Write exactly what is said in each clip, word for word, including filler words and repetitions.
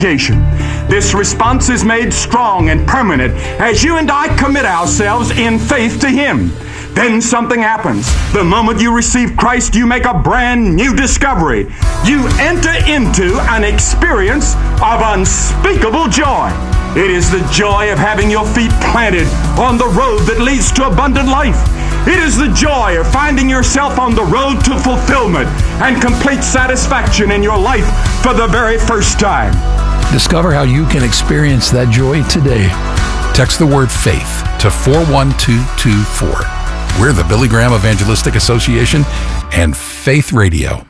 This response is made strong and permanent as you and I commit ourselves in faith to Him. Then something happens. The moment you receive Christ, you make a brand new discovery. You enter into an experience of unspeakable joy. It is the joy of having your feet planted on the road that leads to abundant life. It is the joy of finding yourself on the road to fulfillment and complete satisfaction in your life for the very first time. Discover how you can experience that joy today. Text the word faith to four one two two four. We're the Billy Graham Evangelistic Association and Faith Radio.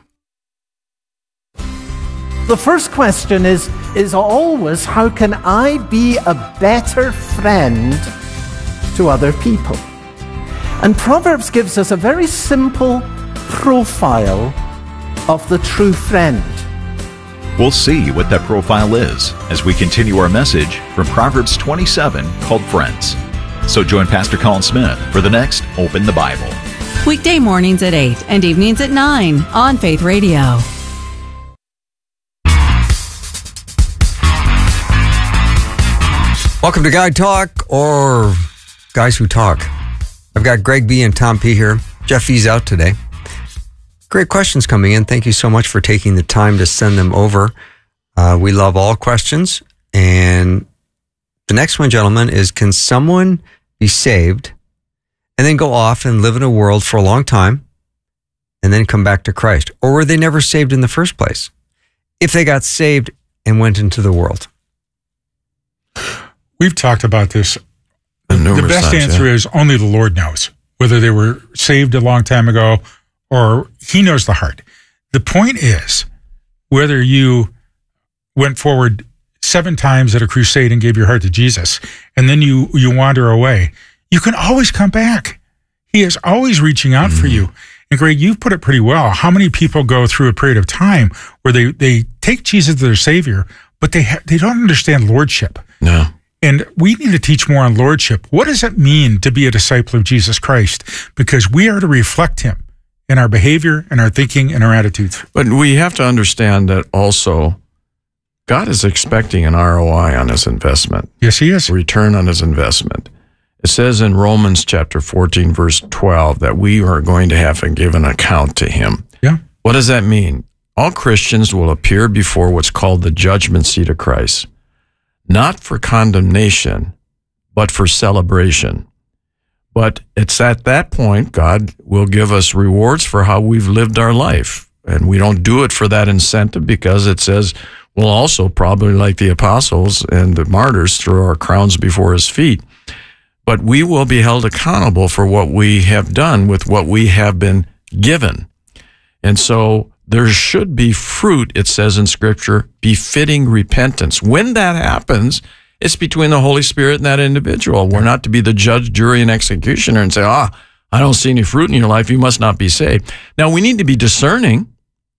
The first question is, is always, how can I be a better friend to other people? And Proverbs gives us a very simple profile of the true friend. We'll see what that profile is as we continue our message from Proverbs twenty-seven called Friends. So join Pastor Colin Smith for the next Open the Bible. Weekday mornings at eight and evenings at nine on Faith Radio. Welcome to Guy Talk, or Guys Who Talk. I've got Greg B. and Tom P. here. Jeff E's out today. Great questions coming in. Thank you so much for taking the time to send them over. Uh, we love all questions. And the next one, gentlemen, is, can someone be saved and then go off and live in a world for a long time and then come back to Christ? Or were they never saved in the first place if they got saved and went into the world? We've talked about this. The best times, answer yeah. is only the Lord knows whether they were saved a long time ago, or He knows the heart. The point is, whether you went forward seven times at a crusade and gave your heart to Jesus, and then you, you wander away, you can always come back. He is always reaching out mm-hmm. for you. And Greg, you've put it pretty well. How many people go through a period of time where they, they take Jesus as their Savior, but they ha- they don't understand Lordship? No. And we need to teach more on Lordship. What does it mean to be a disciple of Jesus Christ? Because we are to reflect Him in our behavior, in our thinking, in our attitudes. But we have to understand that also God is expecting an R O I on His investment. Yes, He is. Return on His investment. It says in Romans chapter fourteen, verse twelve, that we are going to have to give an account to Him. Yeah. What does that mean? All Christians will appear before what's called the judgment seat of Christ, not for condemnation, but for celebration. But it's at that point God will give us rewards for how we've lived our life. And we don't do it for that incentive, because it says we'll also, probably like the apostles and the martyrs, throw our crowns before His feet. But we will be held accountable for what we have done with what we have been given. And so there should be fruit, it says in Scripture, befitting repentance. When that happens, it's between the Holy Spirit and that individual. We're not to be the judge, jury, and executioner and say, ah, I don't see any fruit in your life, you must not be saved. Now, we need to be discerning.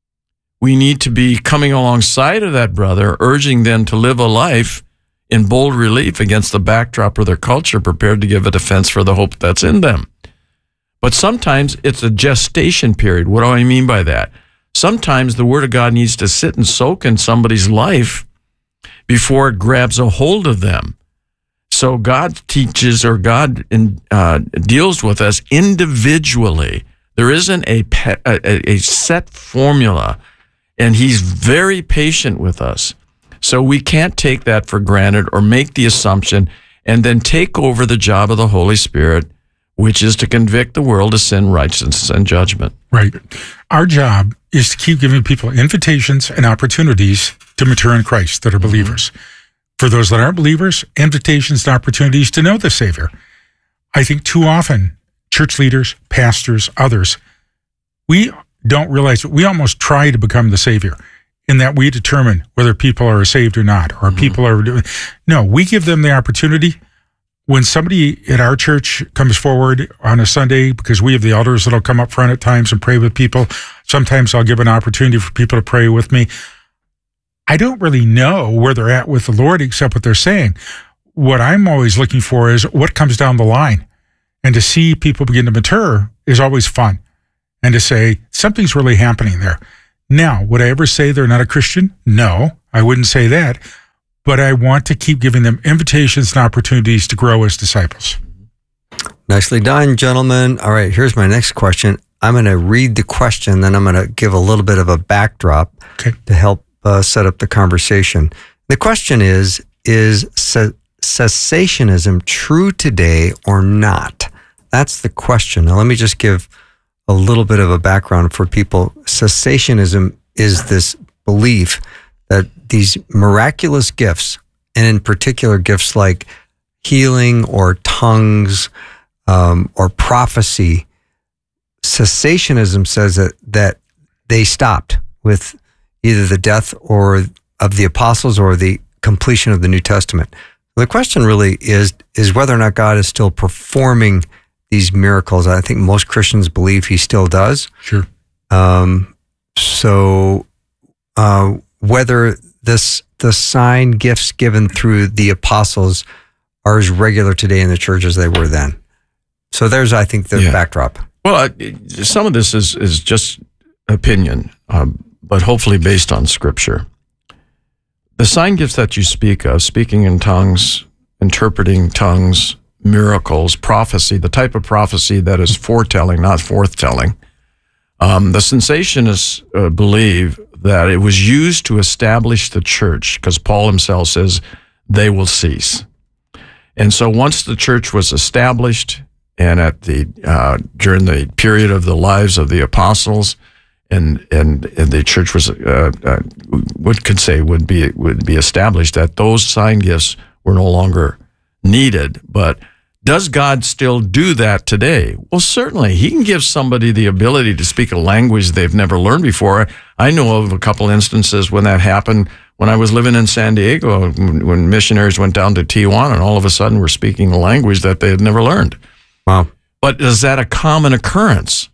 We need to be coming alongside of that brother, urging them to live a life in bold relief against the backdrop of their culture, prepared to give a defense for the hope that's in them. But sometimes it's a gestation period. What do I mean by that? Sometimes the Word of God needs to sit and soak in somebody's life before it grabs a hold of them. So God teaches, or God in, uh, deals with us individually. There isn't a, pe- a, a set formula, and He's very patient with us. So we can't take that for granted or make the assumption and then take over the job of the Holy Spirit, which is to convict the world of sin, righteousness, and judgment. Right. Our job is to keep giving people invitations and opportunities to mature in Christ that are believers. Mm-hmm. For those that aren't believers, invitations and opportunities to know the Savior. I think too often, church leaders, pastors, others, we don't realize that we almost try to become the Savior, in that we determine whether people are saved or not, or mm-hmm. people are doing. No, we give them the opportunity. When somebody at our church comes forward on a Sunday, because we have the elders that'll come up front at times and pray with people, sometimes I'll give an opportunity for people to pray with me. I don't really know where they're at with the Lord except what they're saying. What I'm always looking for is what comes down the line. And to see people begin to mature is always fun. And to say, something's really happening there. Now, would I ever say they're not a Christian? No, I wouldn't say that. but I want to keep giving them invitations and opportunities to grow as disciples. Nicely done, gentlemen. All right, here's my next question. I'm going to read the question, then I'm going to give a little bit of a backdrop okay. to help uh, set up the conversation. The question is, is ce- cessationism true today or not? That's the question. Now, let me just give a little bit of a background for people. Cessationism is this belief that these miraculous gifts, and in particular gifts like healing or tongues um, or prophecy, cessationism says that, that they stopped with either the death or of the apostles or the completion of the New Testament. The question really is, is whether or not God is still performing these miracles. I think most Christians believe he still does. Sure. Um, so uh, whether this the sign gifts given through the apostles are as regular today in the church as they were then. So there's, I think, the yeah. backdrop. Well, uh, some of this is, is just opinion, um, but hopefully based on Scripture. The sign gifts that you speak of, speaking in tongues, interpreting tongues, miracles, prophecy, the type of prophecy that is foretelling, not forthtelling. Um, the cessationists uh, believe that it was used to establish the church, because Paul himself says they will cease. And so once the church was established, and at the uh, during the period of the lives of the apostles, and and, and the church was uh, uh, what could say would be would be established, that those sign gifts were no longer needed. But does God still do that today? Well, certainly. He can give somebody the ability to speak a language they've never learned before. I know of a couple instances when that happened when I was living in San Diego, when missionaries went down to Tijuana and all of a sudden were speaking a language that they had never learned. Wow. But is that a common occurrence?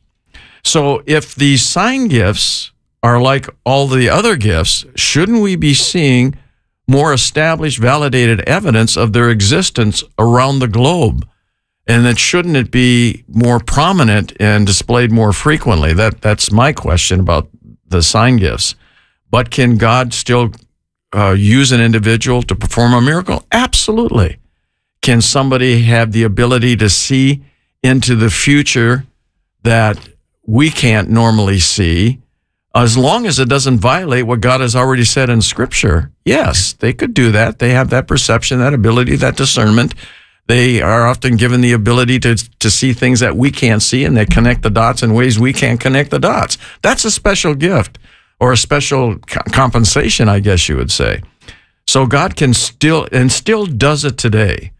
So if these sign gifts are like all the other gifts, shouldn't we be seeing more established, validated evidence of their existence around the globe? And that shouldn't it be more prominent and displayed more frequently? That that's my question about the sign gifts. But can God still uh, use an individual to perform a miracle? Absolutely. Can somebody have the ability to see into the future that we can't normally see? As long as it doesn't violate what God has already said in Scripture, yes, they could do that. They have that perception, that ability, that discernment. They are often given the ability to, to see things that we can't see, and they connect the dots in ways we can't connect the dots. That's a special gift, or a special co- compensation, I guess you would say. So God can still, and still does it today.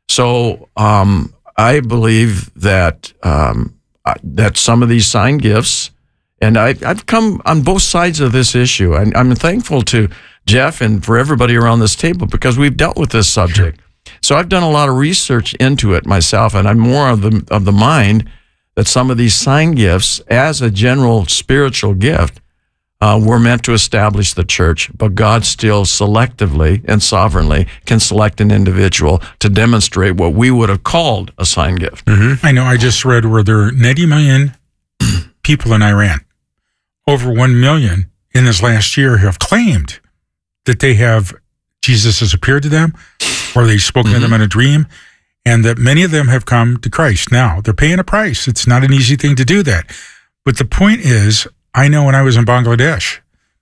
So um, I believe that um, that some of these sign gifts, and I, I've come on both sides of this issue. I, I'm thankful to Jeff and for everybody around this table because we've dealt with this subject. So I've done a lot of research into it myself, and I'm more of the of the mind that some of these sign gifts, as a general spiritual gift, uh, were meant to establish the church, but God still selectively and sovereignly can select an individual to demonstrate what we would have called a sign gift. Mm-hmm. I know. I just read where there are ninety million people in Iran. Over one million in this last year have claimed that they have, Jesus has appeared to them, or they've spoken mm-hmm. to them in a dream, and that many of them have come to Christ. Now, they're paying a price. It's not an easy thing to do that. But the point is, I know when I was in Bangladesh,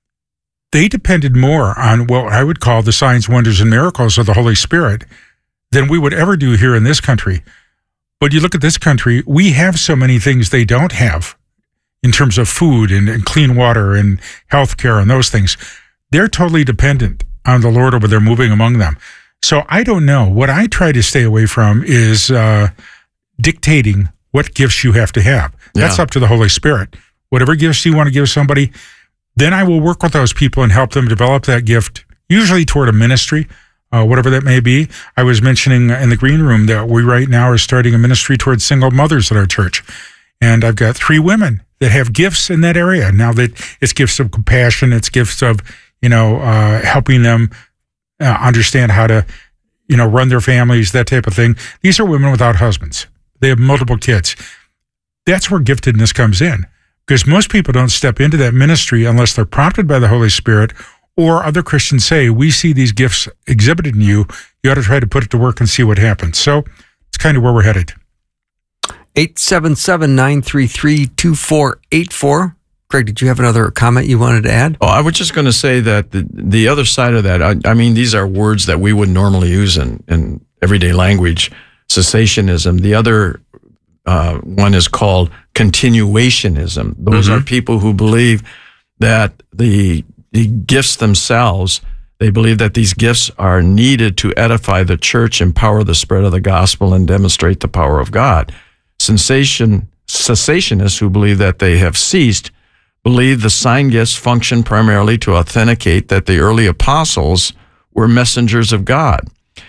they depended more on what I would call the signs, wonders, and miracles of the Holy Spirit than we would ever do here in this country. But you look at this country, we have so many things they don't have in terms of food and, and clean water and health care and those things. They're totally dependent on the Lord over there moving among them. So I don't know. What I try to stay away from is uh, dictating what gifts you have to have. Yeah. That's up to the Holy Spirit. Whatever gifts you want to give somebody, then I will work with those people and help them develop that gift, usually toward a ministry, uh, whatever that may be. I was mentioning in the green room that we right now are starting a ministry towards single mothers at our church. And I've got three women that have gifts in that area. Now that it's gifts of compassion, it's gifts of, you know, uh, helping them uh, understand how to, you know, run their families, that type of thing. These are women without husbands. They have multiple kids. That's where giftedness comes in, because most people don't step into that ministry unless they're prompted by the Holy Spirit, or other Christians say, we see these gifts exhibited in you, you ought to try to put it to work and see what happens. So it's kind of where we're headed. eight seven seven, nine three three, two four eight four. Greg, did you have another comment you wanted to add? Oh, I was just going to say that the, the other side of that, I, I mean, these are words that we would normally use in, in everyday language, cessationism. The other uh, one is called continuationism. Those mm-hmm. are people who believe that the, the gifts themselves, they believe that these gifts are needed to edify the church, empower the spread of the gospel, and demonstrate the power of God. Sensation, cessationists who believe that they have ceased believe the sign gifts function primarily to authenticate that the early apostles were messengers of God.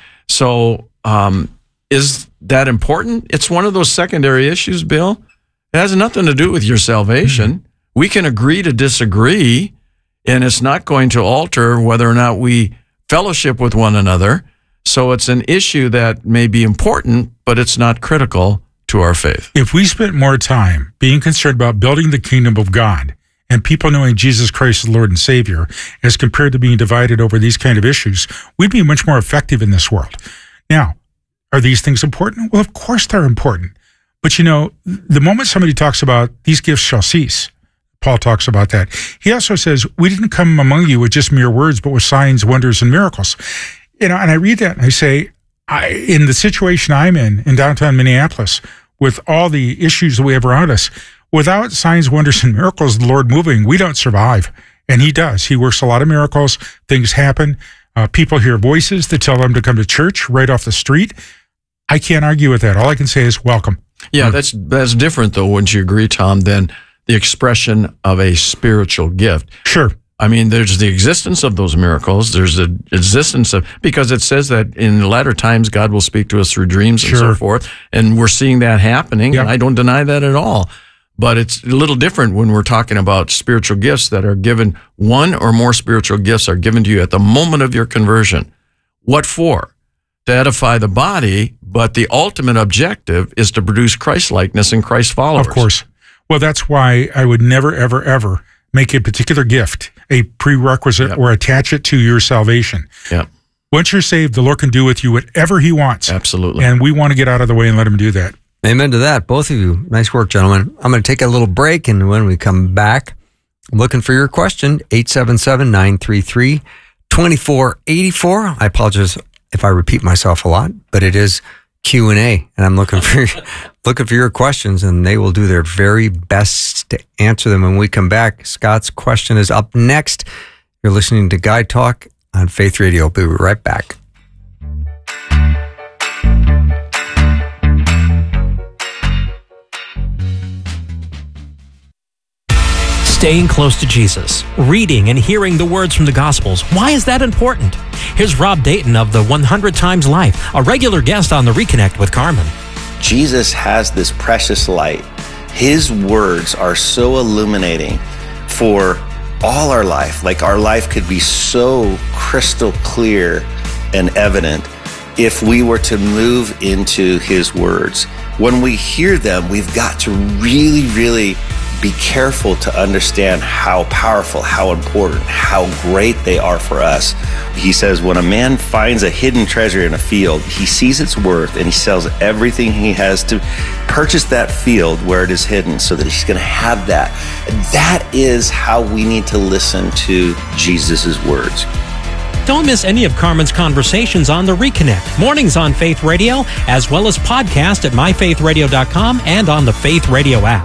So um, is that important? It's one of those secondary issues, Bill. It has nothing to do with your salvation. Mm-hmm. We can agree to disagree, and it's not going to alter whether or not we fellowship with one another. So it's an issue that may be important, but it's not critical to our faith. If we spent more time being concerned about building the kingdom of God and people knowing Jesus Christ as Lord and Savior, as compared to being divided over these kind of issues, we'd be much more effective in this world. Now, are these things important? Well, of course they're important. But you know, the moment somebody talks about these gifts shall cease, Paul talks about that. He also says, we didn't come among you with just mere words, but with signs, wonders, and miracles. You know, and I read that and I say, I, in the situation I'm in, in downtown Minneapolis, with all the issues that we have around us, without signs, wonders, and miracles, the Lord moving, we don't survive. And he does. He works a lot of miracles. Things happen. Uh, people hear voices that tell them to come to church right off the street. I can't argue with that. All I can say is welcome. Yeah, that's that's different, though, wouldn't you agree, Tom, than the expression of a spiritual gift. Sure. I mean, there's the existence of those miracles. There's the existence of, because it says that in the latter times, God will speak to us through dreams and Sure. so forth. And we're seeing that happening. Yep. And I don't deny that at all. But it's a little different when we're talking about spiritual gifts that are given. One or more spiritual gifts are given to you at the moment of your conversion. What for? To edify the body, but the ultimate objective is to produce Christ-likeness in Christ followers. Of course. Well, that's why I would never, ever, ever make a particular gift a prerequisite Yep. or attach it to your salvation. Yeah, Once you're saved, the Lord can do with you whatever he wants. absolutely. And we want to get out of the way and let him do that. Amen to that. Both of you. Nice work, gentlemen. I'm going to take a little break, and when we come back, I'm looking for your question, eight seven seven, nine three three, two four eight four. I apologize if I repeat myself a lot, but it is Q and A, and I'm looking for looking for your questions, and they will do their very best to answer them when we come back. Scott's question is up next. You're listening to Guy Talk on Faith Radio. We'll be right back. Staying close to Jesus, reading and hearing the words from the Gospels. Why is that important? Here's Rob Dayton of the one hundred Times Life, a regular guest on the Reconnect with Carmen. Jesus has this precious light. His words are so illuminating for all our life. Like our life could be so crystal clear and evident if we were to move into his words. When we hear them, we've got to really, really be careful to understand how powerful, how important, how great they are for us. He says, when a man finds a hidden treasure in a field, he sees its worth and he sells everything he has to purchase that field where it is hidden so that he's going to have that. That is how we need to listen to Jesus's words. Don't miss any of Carmen's conversations on the Reconnect, mornings on Faith Radio, as well as podcast at my faith radio dot com and on the Faith Radio app.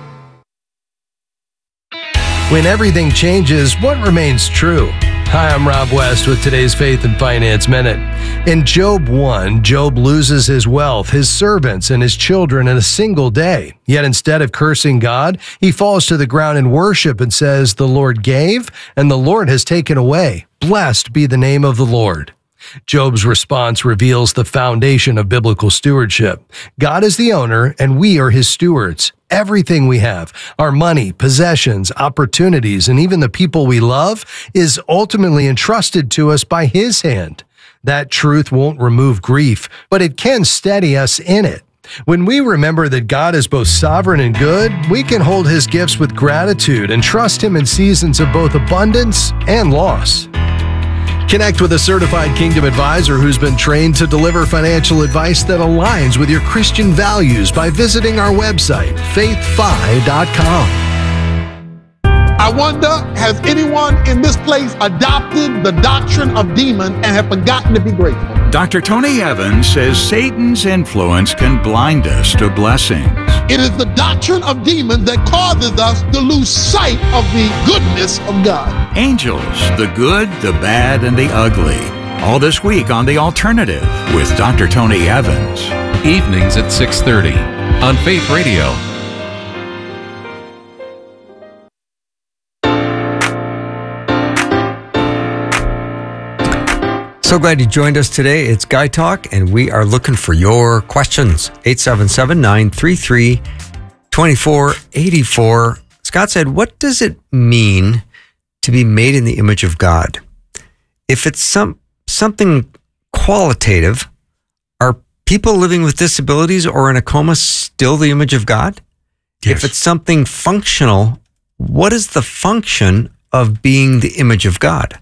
When everything changes, what remains true? Hi, I'm Rob West with today's Faith and Finance Minute. In Job one, Job loses his wealth, his servants, and his children in a single day. Yet instead of cursing God, he falls to the ground in worship and says, "The Lord gave, and the Lord has taken away. Blessed be the name of the Lord." Job's response reveals the foundation of biblical stewardship. God is the owner, and we are his stewards. Everything we have, our money, possessions, opportunities, and even the people we love, is ultimately entrusted to us by his hand. That truth won't remove grief, but it can steady us in it. When we remember that God is both sovereign and good, we can hold His gifts with gratitude and trust Him in seasons of both abundance and loss. Connect with a certified Kingdom advisor who's been trained to deliver financial advice that aligns with your Christian values by visiting our website, faith fi dot com. I wonder, has anyone in this place adopted the doctrine of demon and have forgotten to be grateful? Doctor Tony Evans says Satan's influence can blind us to blessings. It is the doctrine of demons that causes us to lose sight of the goodness of God. Angels, the good, the bad, and the ugly. All this week on The Alternative with Doctor Tony Evans. Evenings at six thirty on Faith Radio. So glad you joined us today. It's Guy Talk, and we are looking for your questions. eight seven seven, nine three three, two four eight four. Scott said, what does it mean to be made in the image of God? If it's some something qualitative, are people living with disabilities or in a coma still the image of God? Yes. If it's something functional, what is the function of being the image of God?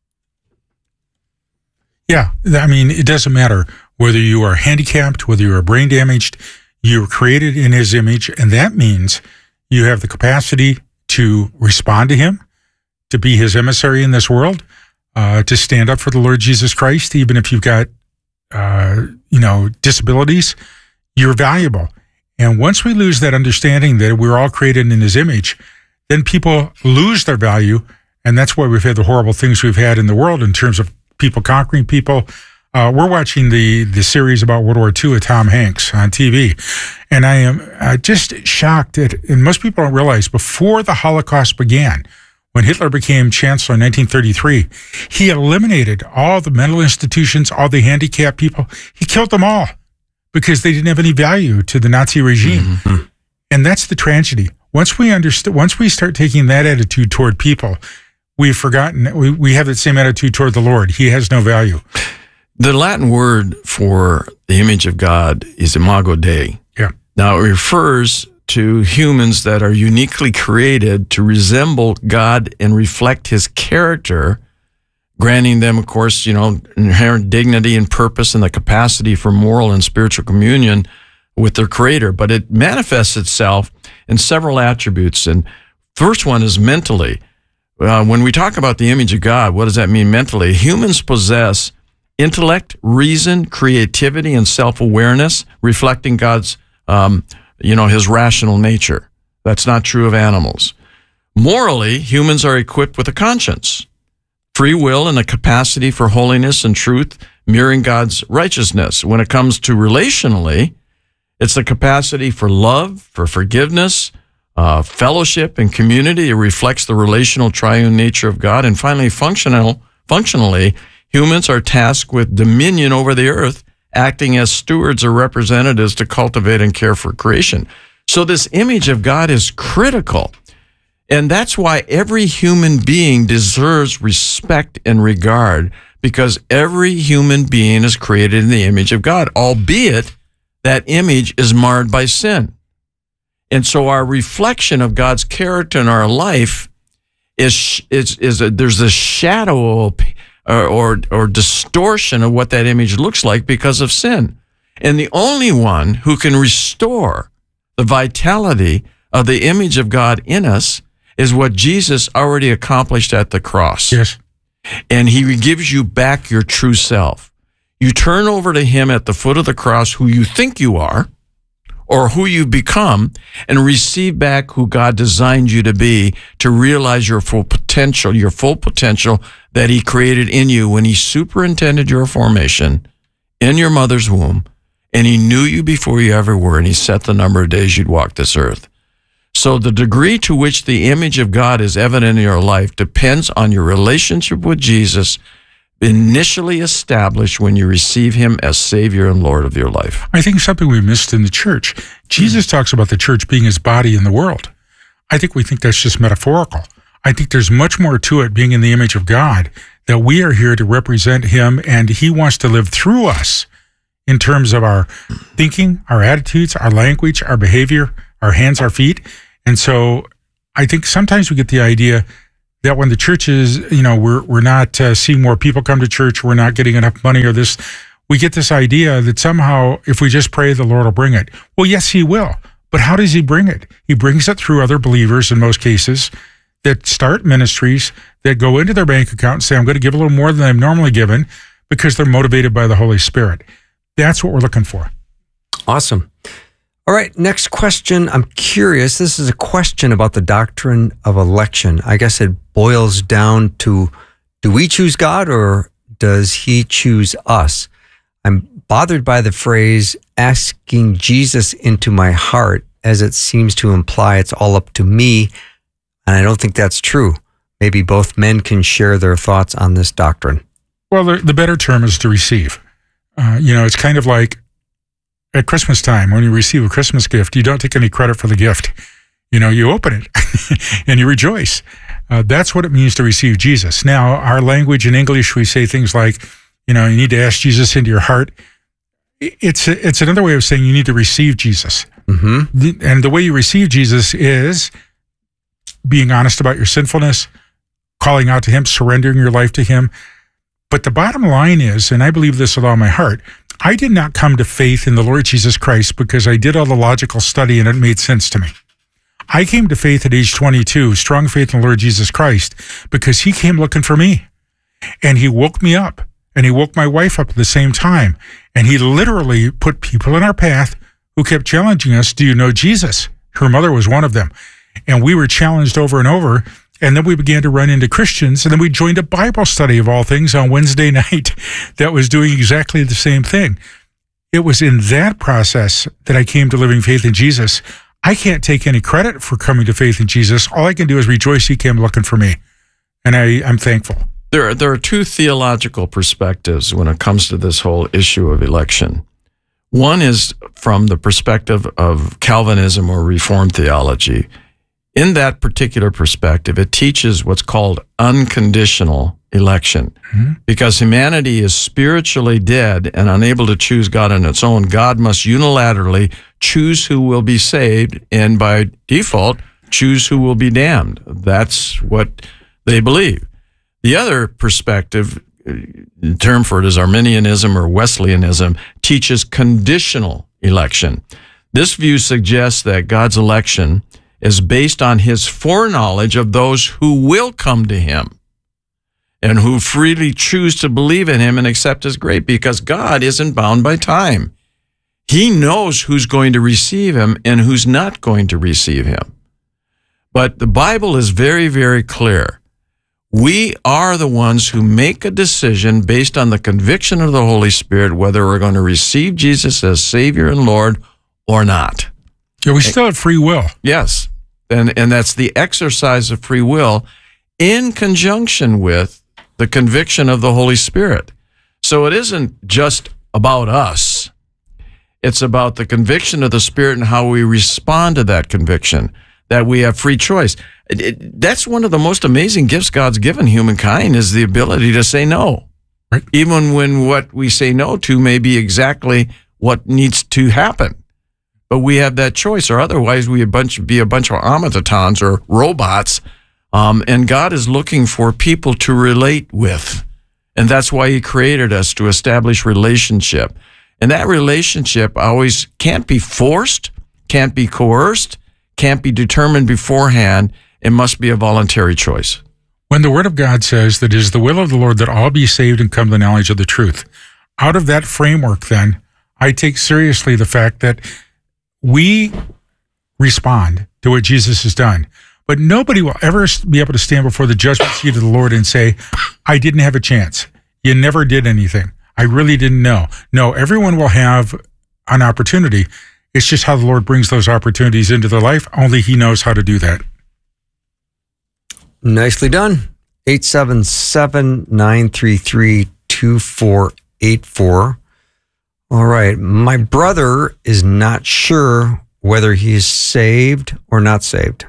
Yeah, I mean, it doesn't matter whether you are handicapped, whether you are brain damaged, you were created in His image, and that means you have the capacity to respond to Him, to be His emissary in this world, uh, to stand up for the Lord Jesus Christ, even if you've got, uh, you know, disabilities, you're valuable. And once we lose that understanding that we're all created in His image, then people lose their value, and that's why we've had the horrible things we've had in the world in terms of people conquering people. Uh, we're watching the the series about World War Two with Tom Hanks on T V, and I am uh, just shocked at, and most people don't realize, before the Holocaust began, when Hitler became chancellor in nineteen thirty-three, he eliminated all the mental institutions, all the handicapped people. He killed them all because they didn't have any value to the Nazi regime. Mm-hmm. And that's the tragedy. Once we understand, once we start taking that attitude toward people, we've forgotten, we, we have that same attitude toward the Lord. He has no value. The Latin word for the image of God is imago Dei. Yeah. Now, it refers to humans that are uniquely created to resemble God and reflect His character, granting them, of course, you know, inherent dignity and purpose and the capacity for moral and spiritual communion with their Creator. But it manifests itself in several attributes. And first one is mentally. Uh, when we talk about the image of God, what does that mean mentally? Humans possess intellect, reason, creativity, and self-awareness, reflecting God's, um, you know, His rational nature. That's not true of animals. Morally, humans are equipped with a conscience, free will, and a capacity for holiness and truth, mirroring God's righteousness. When it comes to relationally, it's the capacity for love, for forgiveness, Uh, fellowship and community. It reflects the relational triune nature of God. And finally, functional, functionally, humans are tasked with dominion over the earth, acting as stewards or representatives to cultivate and care for creation. So this image of God is critical. And that's why every human being deserves respect and regard, because every human being is created in the image of God, albeit that image is marred by sin. And so our reflection of God's character in our life is is is a, there's a shadow or, or or distortion of what that image looks like because of sin. And the only one who can restore the vitality of the image of God in us is what Jesus already accomplished at the cross. Yes. And He gives you back your true self. You turn over to Him at the foot of the cross who you think you are, or who you've become, and receive back who God designed you to be, to realize your full potential, your full potential that He created in you when He superintended your formation in your mother's womb, and He knew you before you ever were, and He set the number of days you'd walk this earth. So the degree to which the image of God is evident in your life depends on your relationship with Jesus, initially established when you receive Him as Savior and Lord of your life. I think something we missed in the church. Jesus talks about the church being His body in the world. I think we think that's just metaphorical. I think there's much more to it, being in the image of God, that we are here to represent Him, and He wants to live through us in terms of our thinking, our attitudes, our language, our behavior, our hands, our feet. And so I think sometimes we get the idea that when the church is, you know, we're we're not uh, seeing more people come to church, we're not getting enough money or this, we get this idea that somehow if we just pray, the Lord will bring it. Well, yes, he will. But how does he bring it? He brings it through other believers in most cases that start ministries, that go into their bank account and say, I'm going to give a little more than I'm normally given because they're motivated by the Holy Spirit. That's what we're looking for. Awesome. All right, next question. I'm curious. This is a question about the doctrine of election. I guess it boils down to, do we choose God or does he choose us? I'm bothered by the phrase asking Jesus into my heart, as it seems to imply it's all up to me, and I don't think that's true. Maybe both men can share their thoughts on this doctrine. Well, the, the better term is to receive. Uh, you know, it's kind of like at Christmas time, when you receive a Christmas gift, you don't take any credit for the gift. You know, you open it and you rejoice. Uh, that's what it means to receive Jesus. Now, our language in English, we say things like, you know, you need to ask Jesus into your heart. It's a, it's another way of saying you need to receive Jesus. Mm-hmm. And the way you receive Jesus is being honest about your sinfulness, calling out to him, surrendering your life to him. But the bottom line is, and I believe this with all my heart, I did not come to faith in the Lord Jesus Christ because I did all the logical study and it made sense to me. I came to faith at age twenty-two, strong faith in the Lord Jesus Christ, because he came looking for me. And he woke me up. And he woke my wife up at the same time. And he literally put people in our path who kept challenging us, do you know Jesus? Her mother was one of them. And we were challenged over and over. And then we began to run into Christians. And then we joined a Bible study of all things on Wednesday night that was doing exactly the same thing. It was in that process that I came to living faith in Jesus. I can't take any credit for coming to faith in Jesus. All I can do is rejoice he came looking for me. And I, I'm thankful. There are, there are two theological perspectives when it comes to this whole issue of election. One is from the perspective of Calvinism or Reformed theology. In that particular perspective, it teaches what's called unconditional election. Mm-hmm. Because humanity is spiritually dead and unable to choose God on its own, God must unilaterally choose who will be saved and by default, choose who will be damned. That's what they believe. The other perspective, the term for it is Arminianism or Wesleyanism, teaches conditional election. This view suggests that God's election is based on his foreknowledge of those who will come to him and who freely choose to believe in him and accept his grace, because God isn't bound by time. He knows who's going to receive him and who's not going to receive him. But the Bible is very, very clear. We are the ones who make a decision based on the conviction of the Holy Spirit whether we're going to receive Jesus as Savior and Lord or not. Yeah, we still have free will. Yes, and and that's the exercise of free will in conjunction with the conviction of the Holy Spirit. So it isn't just about us. It's about the conviction of the Spirit and how we respond to that conviction, that we have free choice. It, it, that's one of the most amazing gifts God's given humankind, is the ability to say no. Right. Even when what we say no to may be exactly what needs to happen. But we have that choice, or otherwise we a bunch, be a bunch of automatons or robots. Um, and God is looking for people to relate with. And that's why he created us, to establish relationship. And that relationship always can't be forced, can't be coerced, can't be determined beforehand. It must be a voluntary choice. When the Word of God says that it is the will of the Lord that all be saved and come to the knowledge of the truth, out of that framework, then, I take seriously the fact that we respond to what Jesus has done. But nobody will ever be able to stand before the judgment seat of the Lord and say, I didn't have a chance. You never did anything. I really didn't know. No, everyone will have an opportunity. It's just how the Lord brings those opportunities into their life. Only he knows how to do that. Nicely done. eight seven seven, nine three three, two four eight four. All right. My brother is not sure whether he is saved or not saved.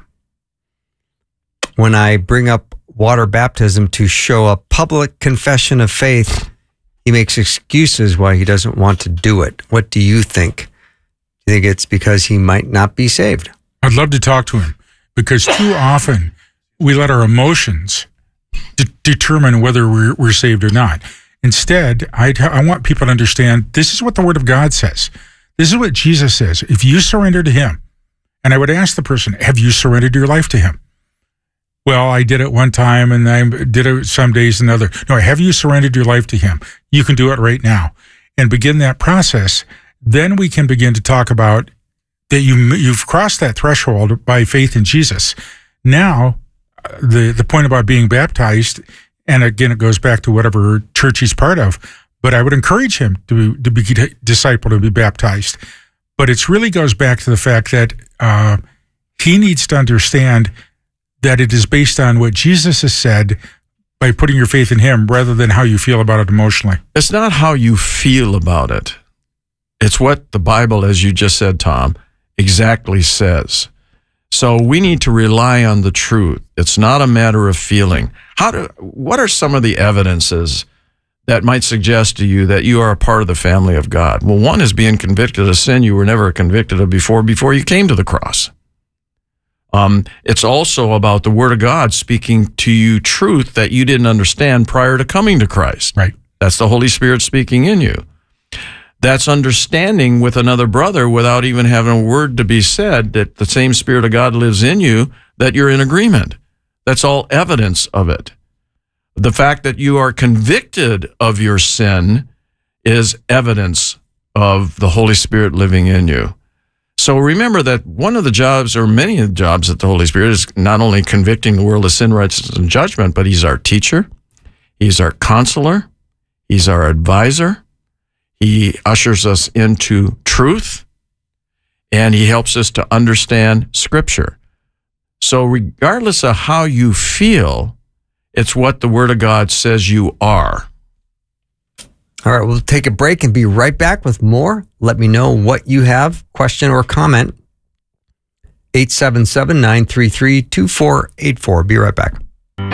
When I bring up water baptism to show a public confession of faith, he makes excuses why he doesn't want to do it. What do you think? Do you think it's because he might not be saved? I'd love to talk to him, because too often we let our emotions de- determine whether we're, we're saved or not. Instead, I, t- I want people to understand this is what the Word of God says. This is what Jesus says. If you surrender to him, and I would ask the person, have you surrendered your life to him? Well, I did it one time and I did it some days another. No, have you surrendered your life to him? You can do it right now and begin that process. Then we can begin to talk about that you, you've crossed that threshold by faith in Jesus. Now, the, the point about being baptized, and again, it goes back to whatever church he's part of, but I would encourage him to, to be discipled and be baptized. But it really goes back to the fact that uh, he needs to understand that it is based on what Jesus has said by putting your faith in him rather than how you feel about it emotionally. It's not how you feel about it. It's what the Bible, as you just said, Tom, exactly says. So we need to rely on the truth. It's not a matter of feeling. How do, what are some of the evidences that might suggest to you that you are a part of the family of God? Well, one is being convicted of sin you were never convicted of before, before you came to the cross. Um, it's also about the Word of God speaking to you truth that you didn't understand prior to coming to Christ. Right. That's the Holy Spirit speaking in you. That's understanding with another brother without even having a word to be said that the same Spirit of God lives in you, that you're in agreement. That's all evidence of it. The fact that you are convicted of your sin is evidence of the Holy Spirit living in you. So remember that one of the jobs, or many of the jobs of the Holy Spirit, is not only convicting the world of sin, righteousness, and judgment, but he's our teacher, he's our counselor, he's our advisor, he ushers us into truth, and he helps us to understand Scripture. So regardless of how you feel, it's what the Word of God says you are. All right, we'll take a break and be right back with more. Let me know what you have, question or comment. eight seven seven, nine three three, two four eight four. Be right back.